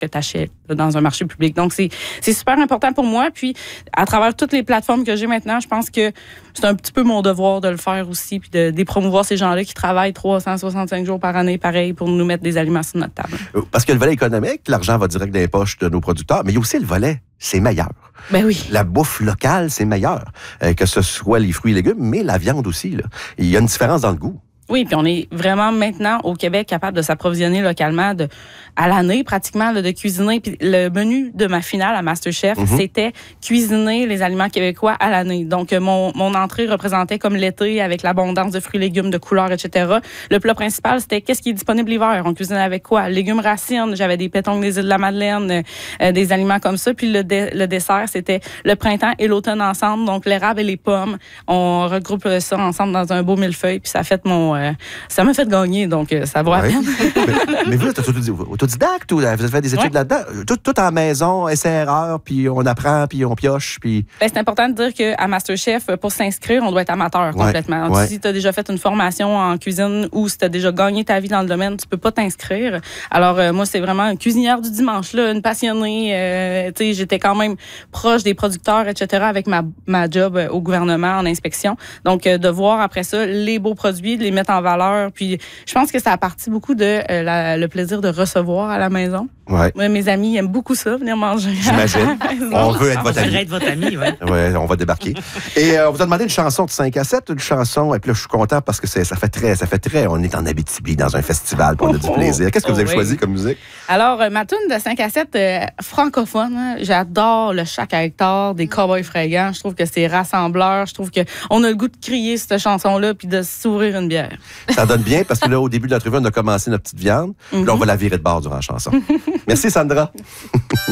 que tu achètes dans un marché public. Donc, c'est super important pour moi. Puis, à travers toutes les plateformes que j'ai maintenant, je pense que c'est un petit peu mon devoir de le faire aussi, puis de promouvoir ces gens-là qui travaillent 365 jours par année, pareil, pour nous mettre des aliments sur notre table. Parce que le volet économique, l'argent va direct dans les poches de nos producteurs, mais il y a aussi le volet, c'est meilleur. Ben oui. La bouffe locale, c'est meilleur. Que ce soit les fruits et légumes, mais la viande aussi. Là. Il y a une différence dans le goût. Oui, puis on est vraiment maintenant au Québec capable de s'approvisionner localement à l'année pratiquement, de cuisiner. Puis le menu de ma finale à MasterChef, c'était cuisiner les aliments québécois à l'année. Donc mon entrée représentait comme l'été avec l'abondance de fruits et légumes, de couleurs, etc. Le plat principal, c'était qu'est-ce qui est disponible l'hiver. On cuisinait avec quoi? Légumes racines, j'avais des pétons des îles de la Madeleine, des aliments comme ça. Puis le dessert, c'était le printemps et l'automne ensemble. Donc l'érable et les pommes, on regroupe ça ensemble dans un beau millefeuille. Puis ça m'a fait gagner, donc ça vaut la peine. mais vous, êtes autodidacte ou vous avez fait des études là-dedans? Tout en maison, essai-erreur, puis on apprend, puis on pioche, puis... C'est important de dire qu'à MasterChef, pour s'inscrire, on doit être amateur complètement. Ouais. Si tu as déjà fait une formation en cuisine ou si tu as déjà gagné ta vie dans le domaine, tu peux pas t'inscrire. Alors, moi, c'est vraiment une cuisinière du dimanche, là, une passionnée. J'étais quand même proche des producteurs, etc., avec ma job au gouvernement en inspection. Donc, de voir après ça les beaux produits, de les mettre en valeur. Puis, je pense que ça a parti beaucoup de le plaisir de recevoir à la maison. Ouais. Moi, mes amis aiment beaucoup ça, venir manger. J'imagine. On veut être votre ami. être votre ami, oui. Ouais, on va débarquer. Et on vous a demandé une chanson de 5 à 7, une chanson, et puis là, je suis content parce que ça fait très, on est en Abitibi dans un festival, puis on a du plaisir. Qu'est-ce que vous avez choisi comme musique? Alors, ma tune de 5 à 7, francophone, hein, j'adore le Chac à Hector des Cowboys fringants. Je trouve que c'est rassembleur. Je trouve qu'on a le goût de crier cette chanson-là puis de s'ouvrir une bière. Ça donne bien parce que là, au début de l'entrevue, on a commencé notre petite viande. Puis là, on va la virer de bord durant la chanson. Merci, Sandra.